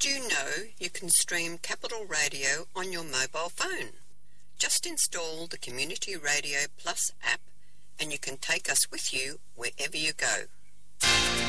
Did you know you can stream Capital Radio on your mobile phone? Just install the Community Radio Plus app and you can take us with you wherever you go.